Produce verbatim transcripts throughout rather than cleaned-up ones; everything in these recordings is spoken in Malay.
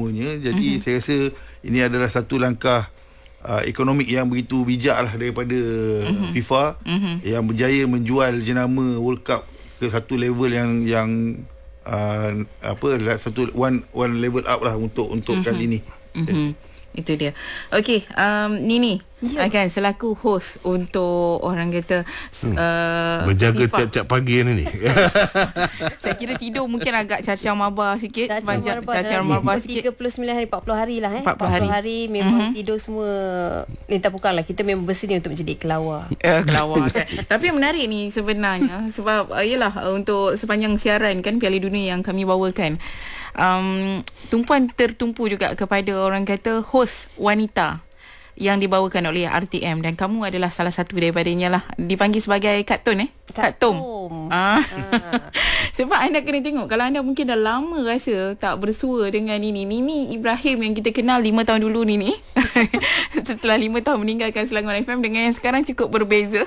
semuanya. Jadi mm-hmm. saya rasa ini adalah satu langkah uh, ekonomik yang begitu bijak lah daripada mm-hmm. FIFA mm-hmm. yang berjaya menjual jenama World Cup ke satu level yang yang uh, apa satu one one level up lah untuk untuk mm-hmm. kali ini. Mm-hmm. Itu dia. Okey, um, Nini ya. akan selaku host untuk orang kata hmm. uh, menjaga tiap-tiap pagi ni. Saya kira tidur mungkin agak cacau mabar sikit. Cacau mabar sikit. tiga puluh sembilan hari, empat puluh hari lah eh. empat puluh hari, empat puluh hari memang uh-huh. tidur semua lintah pukang lah. Kita memang bersedia untuk menjadi kelawar. Uh, kelawar kan. Tapi yang menarik ni sebenarnya sebab uh, yalah uh, untuk sepanjang siaran kan Piala Dunia yang kami bawakan, Um, tumpuan tertumpu juga kepada orang kata host wanita yang dibawakan oleh R T M dan kamu adalah salah satu daripadanya lah. Dipanggil sebagai Kak Tun eh? Kak Tom. Ah. Sebab anda kena tengok, kalau anda mungkin dah lama rasa tak bersua dengan Nini. Nini Ibrahim yang kita kenal lima tahun dulu Nini. Setelah lima tahun meninggalkan Selangor F M dengan yang sekarang cukup berbeza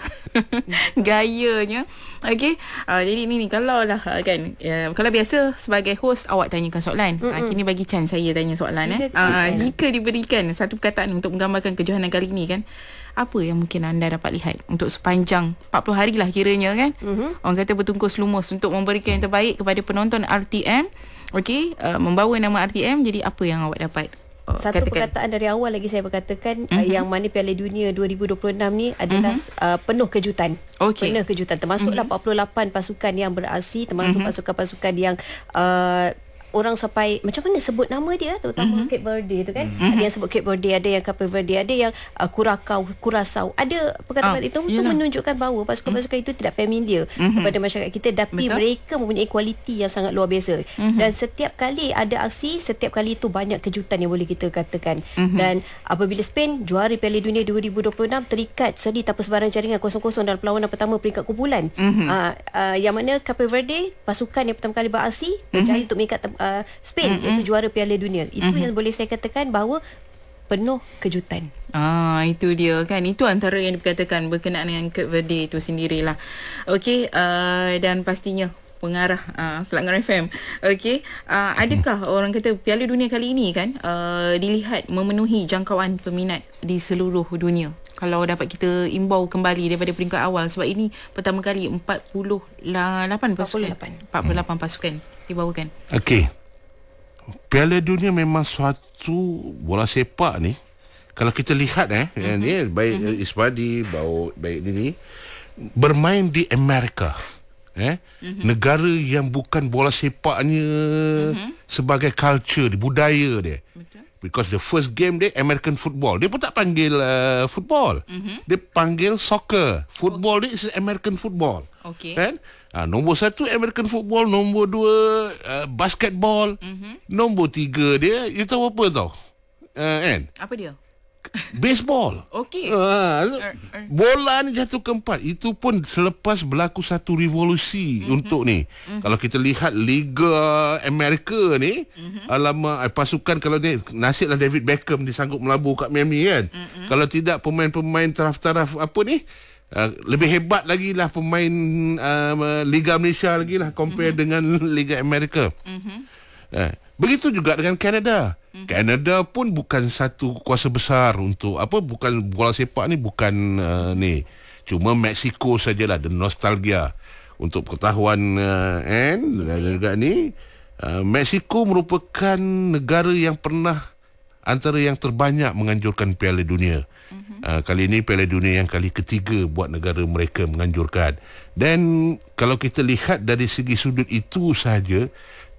gayanya. Okey. Uh, jadi Nini, kalau lah kan uh, kalau biasa sebagai host awak tanyakan soalan. Uh, kini bagi chance saya tanya soalan eh. Uh, jika diberikan satu perkataan untuk menggambarkan kejohanan kali ini kan, apa yang mungkin anda dapat lihat untuk sepanjang empat puluh hari lah kiranya kan. Uh-huh. Orang kata bertungkus lumus untuk memberikan yang terbaik kepada penonton R T M. Okey, uh, membawa nama R T M, jadi apa yang awak dapat? Uh, Satu katakan. perkataan dari awal lagi saya berkatakan, uh-huh. uh, yang mana Piala Dunia dua ribu dua puluh enam ni adalah uh-huh. uh, penuh kejutan. Okay. Penuh kejutan. Termasuklah uh-huh. empat puluh lapan pasukan yang beraksi, termasuk uh-huh. pasukan-pasukan yang uh, orang sampai macam mana sebut nama dia, terutama mm-hmm. Cape Verde tu kan. Mm-hmm. Ada yang sebut Cape Verde, ada yang Cape Verde, ada yang uh, Curacao, Curaçao. Ada perkataan ah, itu untuk menunjukkan bahawa pasukan-pasukan mm-hmm. itu tidak familiar mm-hmm. kepada masyarakat kita, tapi betul, mereka mempunyai kualiti yang sangat luar biasa. Mm-hmm. Dan setiap kali ada aksi, setiap kali itu banyak kejutan yang boleh kita katakan. Mm-hmm. Dan apabila Spain juara Piala Dunia dua ribu dua puluh enam, terikat seri tanpa sebarang jaringan kosong kosong dalam perlawanan pertama peringkat kumpulan. Mm-hmm. Uh, uh, yang mana Cape Verde, pasukan yang pertama kali beraksi, berjaya mm-hmm. untuk mengikat Uh, Spain, mm-hmm. iaitu juara Piala Dunia. Itu mm-hmm. yang boleh saya katakan bahawa penuh kejutan. Ah, itu dia kan. Itu antara yang dikatakan berkenaan dengan Cape Verde itu sendirilah. Okey, uh, dan pastinya pengarah uh, Selangor F M. Okey, uh, adakah orang kata Piala Dunia kali ini kan uh, dilihat memenuhi jangkauan peminat di seluruh dunia? Kalau dapat kita imbau kembali daripada peringkat awal, sebab ini pertama kali empat puluh lapan pasukan. empat puluh lapan pasukan dibawakan. Okey. Piala Dunia memang suatu bola sepak ni, kalau kita lihat eh, mm-hmm. ni baik mm-hmm. Iswadi, baik ini bermain di Amerika. Eh, mm-hmm. negara yang bukan bola sepaknya mm-hmm. sebagai culture, budaya dia. Betul. Because the first game dia American football. Dia pun tak panggil uh, football. Mm-hmm. Dia panggil soccer. Football oh. dia is American football. Okey. Kan? Ha, nombor satu American football, nombor dua uh, basketball, mm-hmm. nombor tiga dia, you tahu apa tau? Uh, kan? Apa dia? Baseball. Okey. Ha, bola ni jatuh keempat. Itu pun selepas berlaku satu revolusi mm-hmm. untuk ni. Mm-hmm. Kalau kita lihat Liga Amerika ni, mm-hmm. alamak, pasukan kalau ni nasiblah David Beckham disanggup melabur kat Miami kan. Mm-hmm. Kalau tidak pemain-pemain taraf-taraf apa ni, Uh, lebih hebat lagi lah pemain uh, Liga Malaysia lagi lah compare mm-hmm. dengan Liga Amerika. Mm-hmm. Uh, begitu juga dengan Canada. Mm-hmm. Canada pun bukan satu kuasa besar untuk apa, bukan bola sepak ni, bukan uh, ni. Cuma Mexico sajalah, the nostalgia. Untuk pengetahuan uh, and dan juga ni, uh, Mexico merupakan negara yang pernah antara yang terbanyak menganjurkan Piala Dunia. Mm-hmm. Uh, kali ini Piala Dunia yang kali ketiga buat negara mereka menganjurkan. Dan kalau kita lihat dari segi sudut itu saja,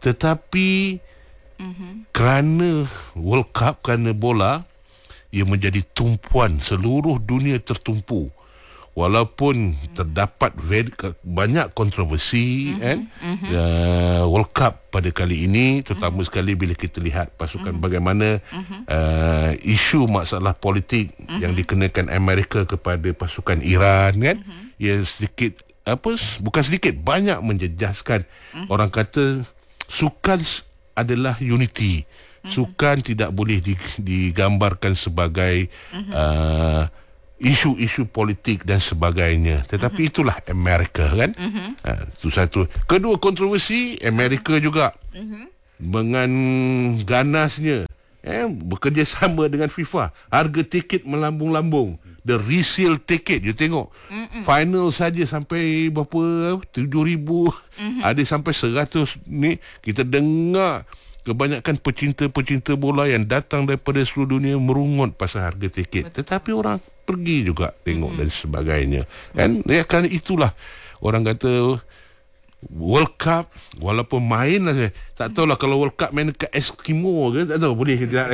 tetapi mm-hmm. kerana World Cup, kerana bola, ia menjadi tumpuan, seluruh dunia tertumpu. Walaupun mm-hmm. terdapat very, banyak kontroversi mm-hmm. kan, mm-hmm. Uh, World Cup pada kali ini, terutama mm-hmm. sekali bila kita lihat pasukan mm-hmm. bagaimana mm-hmm. uh, isu masalah politik mm-hmm. yang dikenakan Amerika kepada pasukan Iran kan, mm-hmm. ia sedikit apa, bukan sedikit, banyak menjejaskan. Mm-hmm. Orang kata sukan adalah unity. Mm-hmm. Sukan tidak boleh digambarkan sebagai mm-hmm. uh, isu-isu politik dan sebagainya. Tetapi uh-huh. itulah Amerika kan. Uh-huh. Ha, itu satu. Kedua, kontroversi Amerika uh-huh. juga uh-huh. dengan ganasnya eh, bekerjasama dengan FIFA. Harga tiket melambung-lambung. The resale ticket, you tengok. Mm-mm. Final saja sampai berapa, tujuh ribu. Mm-hmm. Ada sampai seratus ni. Kita dengar kebanyakan pecinta-pecinta bola yang datang daripada seluruh dunia merungut pasal harga tiket. Betul. Tetapi orang pergi juga tengok mm-hmm. dan sebagainya. Kan? Mm-hmm. Ya, kerana itulah orang kata World Cup, walaupun main lah saya tak tahulah kalau World Cup main dekat Eskimo ke, tak tahu boleh ke tidak.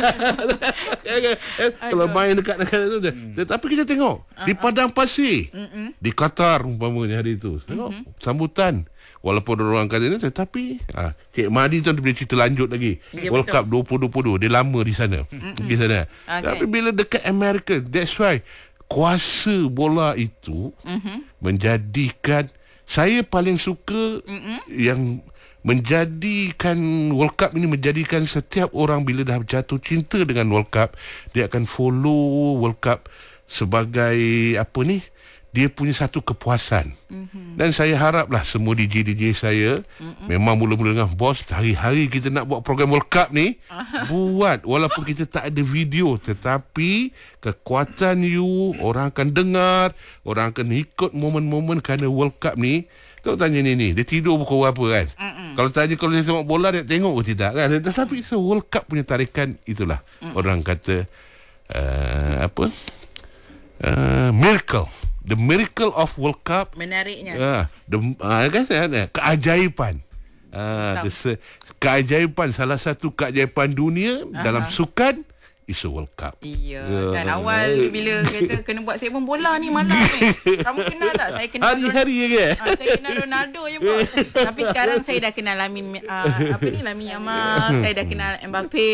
Kalau main dekat dekat tu, tetapi kita tengok uh-huh. di padang pasir, uh-huh. di Qatar umpamanya hari itu, tengok uh-huh. sambutan. Walaupun orang kata ni, tetapi ah, Cik Mahdi tu boleh cerita lanjut lagi. Ya, World betul. Cup dua ribu dua puluh dia lama di sana, uh-huh. di sana. Okay. Tapi bila dekat Amerika, that's why kuasa bola itu uh-huh. menjadikan saya paling suka mm-hmm. yang menjadikan World Cup ini, menjadikan setiap orang bila dah jatuh cinta dengan World Cup, dia akan follow World Cup sebagai apa ni, dia punya satu kepuasan. Mm-hmm. Dan saya haraplah semua D J D J saya mm-hmm. memang mula-mula dengan bos, hari-hari kita nak buat program World Cup ni, buat walaupun kita tak ada video, tetapi kekuatan you, orang akan dengar, orang akan ikut momen-momen kerana World Cup ni. Tahu tanya ni ni, dia tidur pukul berapa kan? Mm-mm. Kalau tanya kalau dia tengok bola, dia tengok ke tidak kan? Tetapi so World Cup punya tarikan itulah. Mm. Orang kata uh, apa? Uh, miracle. The miracle of World Cup. Menariknya. Uh, the, uh, kan, uh, keajaiban. Uh, the, keajaiban, salah satu keajaiban dunia uh-huh. dalam sukan isu World Cup. Iya, uh, kan awal uh, bila kata kena buat segmen bola ni malam ni. Kamu kenal tak? Saya kenal hari-hari Ron- ke? Uh, saya kenal Ronaldo je pun. Tapi sekarang saya dah kenal Lamin uh, apa ni Lamin Yamal, saya dah kenal Mbappe.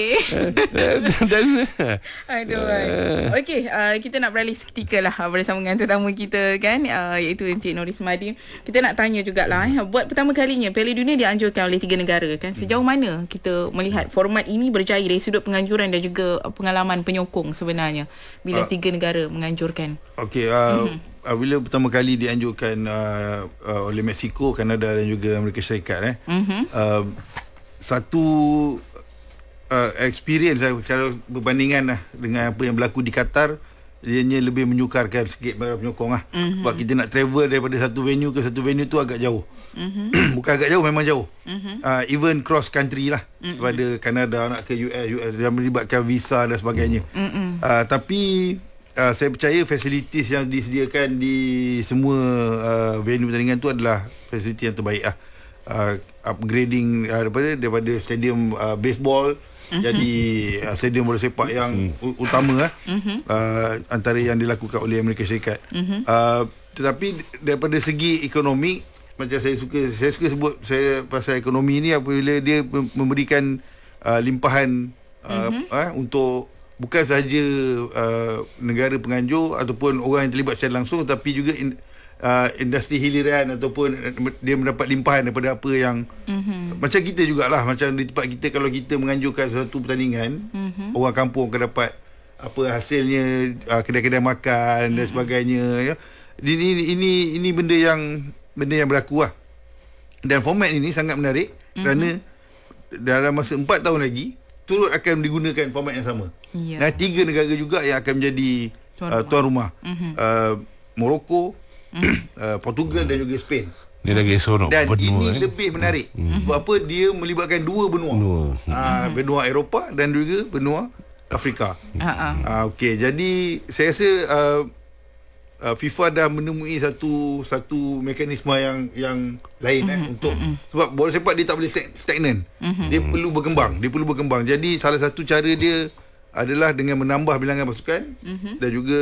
Aduh. Uh, Okey, uh, kita nak beralih seketika lah bersama dengan tetamu kita kan, uh, iaitu Encik Nor Ismadi. Kita nak tanya jugalah eh, buat pertama kalinya Piala Dunia dianjurkan oleh tiga negara kan. Sejauh mana kita melihat format ini berjaya dari sudut penganjuran dan juga pengalaman penyokong sebenarnya bila uh, tiga negara menganjurkan. Okey, uh, mm-hmm. uh, bila pertama kali dianjurkan uh, uh, oleh Mexico, Kanada dan juga Amerika Syarikat eh. Mm-hmm. Uh, satu uh, experience uh, kalau berbandingan uh, dengan apa yang berlaku di Qatar, ianya lebih menyukarkan sikit pada penyokong lah. Mm-hmm. Sebab kita nak travel daripada satu venue ke satu venue tu agak jauh. Mm-hmm. Bukan agak jauh, memang jauh. Mm-hmm. Uh, even cross country lah. Mm-hmm. Daripada Kanada nak ke U S, U S yang melibatkan visa dan sebagainya. Mm-hmm. Uh, tapi uh, saya percaya facilities yang disediakan di semua uh, venue pertandingan tu adalah facility yang terbaik lah. Uh, upgrading uh, daripada daripada stadium uh, baseball mm-hmm. jadi uh, stadium bola sepak yang mm. utama lah. Mm-hmm. uh, antara yang dilakukan oleh Amerika Syarikat. Mm-hmm. uh, tetapi daripada segi ekonomi, macam saya suka saya suka sebut saya pasal ekonomi ni apabila dia memberikan uh, limpahan uh, mm-hmm. uh, untuk bukan sahaja uh, negara penganjur ataupun orang yang terlibat secara langsung, tapi juga in, uh, industri hiliran ataupun dia mendapat limpahan daripada apa yang mm-hmm. macam kita jugalah, macam di tempat kita kalau kita menganjurkan satu pertandingan, mm-hmm. orang kampung akan dapat apa hasilnya, uh, kedai-kedai makan mm-hmm. dan sebagainya ya. Ini ini ini benda yang benda yang berlaku lah. Dan format ini sangat menarik mm-hmm. kerana dalam masa empat tahun lagi turut akan digunakan format yang sama. Yeah. Dan tiga negara juga yang akan menjadi tuan rumah, uh, tuan rumah. Mm-hmm. uh, Morocco, mm-hmm. uh, Portugal dan juga Spain. Ni lagi seronok. Dan benua, ini eh? lebih menarik mm-hmm. sebab apa, dia melibatkan dua benua. Benua, uh, benua Eropah dan juga benua Afrika. Uh-huh. Uh, Okey, jadi saya rasa uh, Uh, FIFA dah menemui satu satu mekanisme yang yang lain mm-hmm. eh untuk mm-hmm. sebab bola sepak dia tak boleh stagnan. Mm-hmm. Dia perlu berkembang, dia perlu berkembang. Jadi salah satu cara dia adalah dengan menambah bilangan pasukan mm-hmm. dan juga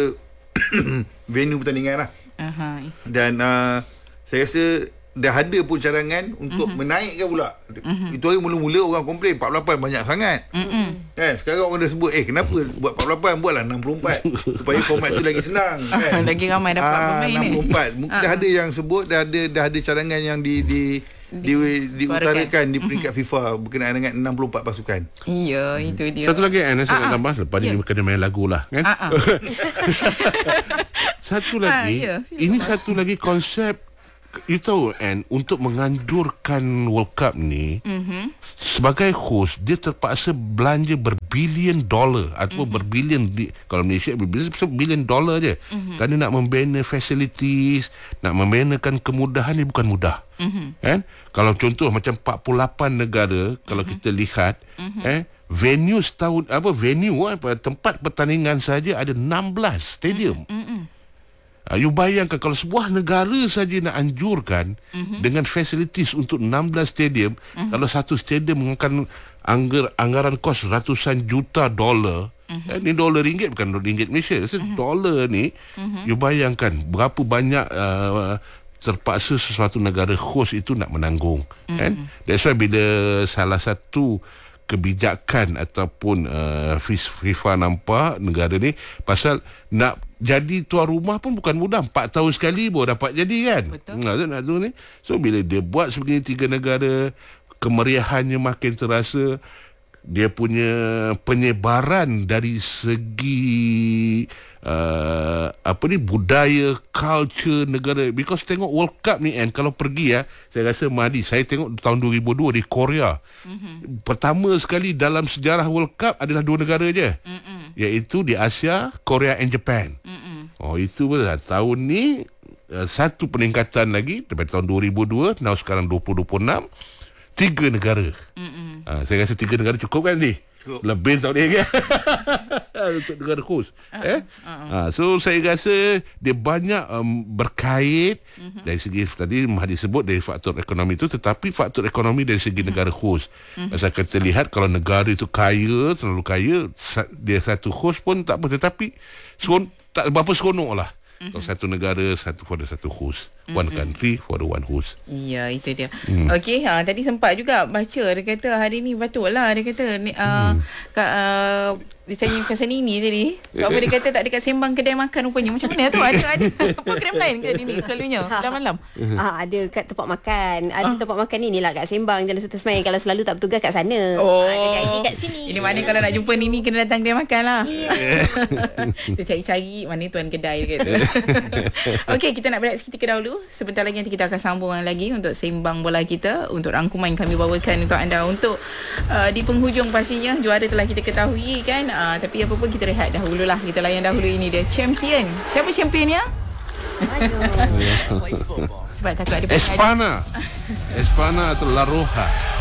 venue pertandingan lah. Uh-huh. Dan uh, saya rasa dah ada pun cadangan untuk mm-hmm. menaikkan pula. Mm-hmm. Itu hari mula-mula orang komplain empat puluh lapan banyak sangat. Mm-hmm. Kan sekarang orang dah sebut eh kenapa buat empat puluh lapan, buatlah enam puluh empat supaya format tu lagi senang kan. Lagi ramai dapat ah, pemain ni. enam puluh empat. Mungkin dah ada yang sebut, dah ada dah ada cadangan yang di di di, di diutarakan di peringkat mm-hmm. FIFA berkenaan dengan enam puluh empat pasukan. Iya, itu dia. Satu lagi Ana saya nak tambah lepas ni yeah. kena main lagu lah kan. Satu lagi, ah, yeah. ini satu lagi konsep you tahu, and untuk menganjurkan World Cup ni, mm-hmm. sebagai host dia terpaksa belanja berbilion dolar ataupun mm-hmm. berbilion di, kalau Malaysia berbilion dolar je, mm-hmm. kerana nak membina facilities, nak membinakan kemudahan ni bukan mudah. Mm-hmm. Kan? Kalau contoh macam empat puluh lapan negara, kalau mm-hmm. kita lihat, mm-hmm. eh venue setahun apa venue eh, tempat pertandingan saja ada enam belas stadium. Mm-hmm. Uh, you bayangkan kalau sebuah negara saja nak anjurkan uh-huh. dengan facilities untuk enam belas stadium, uh-huh. kalau satu stadium menggunakan anggar, anggaran kos ratusan juta dolar, uh-huh. eh, ni dolar ringgit bukan ringgit Malaysia, uh-huh. dolar ni, uh-huh. you bayangkan berapa banyak uh, terpaksa sesuatu negara host itu nak menanggung. Uh-huh. Kan? That's why bila salah satu kebijakan ataupun uh, FIFA nampak negara ni pasal nak jadi tuan rumah pun bukan mudah, empat tahun sekali baru dapat jadi kan. Betul. Nah, nak tu ni. So bila dia buat sebegini tiga negara, kemeriahannya makin terasa, dia punya penyebaran dari segi uh, apa ni budaya, culture negara, because tengok World Cup ni kan, kalau pergi ya, saya rasa Mahdi, saya tengok tahun dua ribu dua di Korea. Mm-hmm. Pertama sekali dalam sejarah World Cup adalah dua negara je. Mm-hmm. Iaitu di Asia, Korea and Japan. Mm-hmm. Oh itu betul. Tahun ni uh, satu peningkatan lagi daripada tahun dua ribu dua, now sekarang dua ribu dua puluh enam, tiga negara. Mm-hmm. Uh, saya rasa tiga negara cukup kan ni? Cukup. Lebih tahun ni kan? Untuk negara host. Uh, eh? Uh, uh. So saya rasa dia banyak um, berkait uh-huh. dari segi tadi Mahdi sebut dari faktor ekonomi itu, tetapi faktor ekonomi dari segi uh-huh. negara host. Uh-huh. Pasal kita lihat kalau negara itu kaya, terlalu kaya, dia satu host pun tak apa, tetapi seron, tak berapa seronok lah. Mm-hmm. Kalau satu negara, satu for the satu host. Mm-hmm. One country for the one host. Ya, itu dia. Mm. Okey, ha, tadi sempat juga baca, dia kata hari ni patutlah, dia kata ni, uh, mm. ka, uh, dia tanya pasal Nini tadi. Apa dia kata tak dekat sembang kedai makan rupanya. Macam mana tu? Ada ada program lain ke Nini selalunya dalam malam? Ah, ada kat tempat makan. Ada ah. tempat makan ni lah kat Sembang Jalan Sultan Ismail. Kalau selalu tak bertugas kat sana. Oh. Ada kat ini kat sini. Ini mana kalau nak jumpa Nini kena datang kedai makan lah. Yeah. Kita cari-cari mana tuan kedai kata. Okey, kita nak berehat seketika dahulu. Sebentar lagi nanti kita akan sambung lagi untuk sembang bola kita, untuk rangkuman kami bawakan untuk anda. Untuk uh, di penghujung pastinya juara telah kita ketahui kan. Uh, tapi apa pun kita rehat dahululah. Kita layan dahulu ini dia champion. Siapa championnya? Aduh. Sebab takut ada Espana. Espana atau La Roja.